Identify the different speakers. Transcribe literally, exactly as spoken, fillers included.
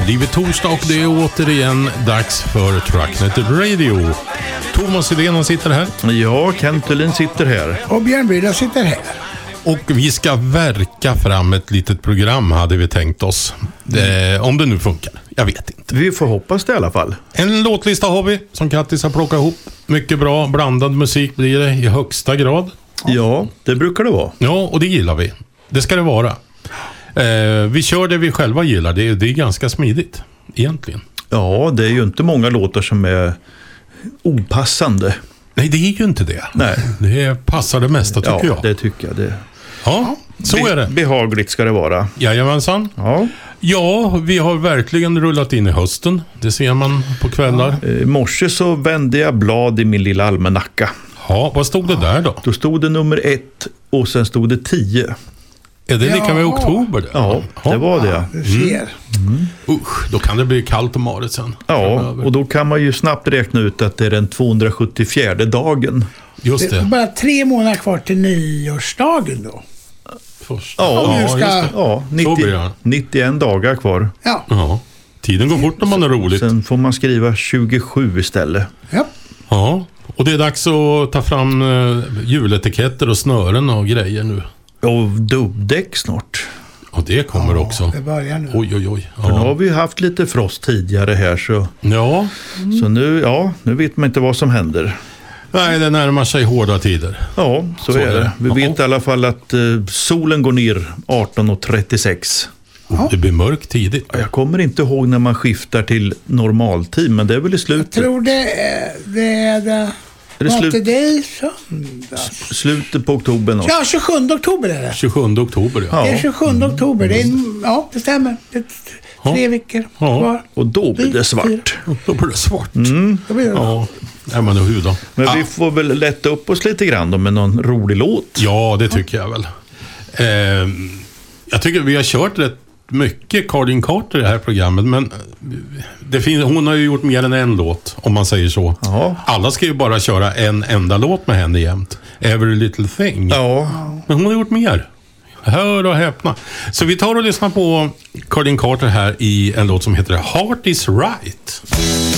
Speaker 1: blivit torsdag och det är återigen dags för Trucknet Radio. Thomas Helén sitter här.
Speaker 2: Ja, Kent Uhlin sitter här.
Speaker 3: Och Björn Brydda sitter här.
Speaker 1: Och vi ska verka fram ett litet program, hade vi tänkt oss. Det, om det nu funkar, jag vet inte.
Speaker 2: Vi får hoppas det i alla fall.
Speaker 1: En låtlista har vi som Kattis har plockat ihop. Mycket bra, blandad musik blir det i högsta grad.
Speaker 2: Ja, det brukar det vara.
Speaker 1: Ja, och det gillar vi. Det ska det vara. Eh, vi kör det vi själva gillar. Det är, det är ganska smidigt, egentligen.
Speaker 2: Ja, det är ju inte många låtar som är opassande.
Speaker 1: Nej, det är ju inte det.
Speaker 2: Nej.
Speaker 1: Det passar det mesta, tycker
Speaker 2: ja,
Speaker 1: jag.
Speaker 2: det tycker jag. Det.
Speaker 1: Ja, så
Speaker 2: Be-
Speaker 1: är det.
Speaker 2: Behagligt ska det vara.
Speaker 1: Jajamensan.
Speaker 2: Ja.
Speaker 1: Ja, vi har verkligen rullat in i hösten. Det ser man på kvällar.
Speaker 2: I morse så vände jag blad i min lilla almanacka.
Speaker 1: Ja, vad stod det där då?
Speaker 2: Då stod det nummer ett och sen stod det tio.
Speaker 1: Är det lika med
Speaker 3: Ja.
Speaker 1: oktober? Det?
Speaker 2: Ja, det var det.
Speaker 3: Du ser.
Speaker 2: Mm.
Speaker 1: Usch, då kan det bli kallt om året sen.
Speaker 2: Ja,
Speaker 1: Framöver.
Speaker 2: och då kan man ju snabbt räkna ut att det är den tvåhundrasjuttiofjärde dagen.
Speaker 1: Just
Speaker 3: Det är
Speaker 1: det.
Speaker 3: bara tre månader kvar till nyårsdagen då.
Speaker 1: Första.
Speaker 2: Ja,
Speaker 3: Om du
Speaker 1: just
Speaker 3: ska-
Speaker 1: det.
Speaker 2: Ja,
Speaker 1: Så blir
Speaker 2: nittio,
Speaker 1: det.
Speaker 2: nittioen dagar kvar.
Speaker 3: Ja.
Speaker 1: Ja. Tiden går fort om man är roligt.
Speaker 2: Sen får man skriva tjugosju istället.
Speaker 3: Ja.
Speaker 1: Ja, och det är dags att ta fram uh, juletiketter och snören och grejer nu.
Speaker 2: Och dubbdäck snart.
Speaker 1: Och det kommer också.
Speaker 3: Det börjar nu.
Speaker 1: Oj, oj, oj.
Speaker 2: För nu har
Speaker 1: Ja.
Speaker 2: vi ju haft lite frost tidigare här så,
Speaker 1: ja,
Speaker 2: så nu, ja, nu vet man inte vad som händer.
Speaker 1: nej, det närmar sig hårda tider.
Speaker 2: Ja, så,
Speaker 1: Så
Speaker 2: är
Speaker 1: är
Speaker 2: det.
Speaker 1: det.
Speaker 2: Vi
Speaker 1: Ja.
Speaker 2: vet i alla fall att eh, solen går ner arton och trettiosex.
Speaker 1: Oh, det blir mörkt tidigt.
Speaker 2: Jag kommer inte ihåg när man skiftar till normaltid, men det är väl i
Speaker 3: Jag
Speaker 2: slutet.
Speaker 3: tror det är det. Är det
Speaker 2: Är det
Speaker 3: var inte
Speaker 2: slut,
Speaker 3: det i söndags?
Speaker 2: slutet på oktober något?
Speaker 3: Ja, tjugosjunde oktober är det.
Speaker 1: tjugosjunde oktober, ja.
Speaker 2: Ja.
Speaker 3: Det är tjugosjunde oktober. Det är, ja, det stämmer. Det är
Speaker 1: Ja.
Speaker 3: tre veckor
Speaker 1: Ja.
Speaker 3: kvar.
Speaker 2: Och då blir det svart.
Speaker 1: Då blir det svart.
Speaker 3: Då blir det
Speaker 1: Ja, nej, men hur då?
Speaker 2: Men
Speaker 1: Ja.
Speaker 2: vi får väl lätta upp oss lite grann då med någon rolig låt.
Speaker 1: Ja, det tycker jag väl. Eh, jag tycker vi har kört rätt mycket Cardin Carter i det här programmet, men det finns, hon har ju gjort mer än en låt, om man säger så.
Speaker 2: Ja.
Speaker 1: Alla ska ju bara köra en enda låt med henne jämt. Every Little Thing.
Speaker 2: Ja,
Speaker 1: Men hon har gjort mer. Hör och häpna. Så vi tar och lyssnar på Cardin Carter här i en låt som heter Heart is Right.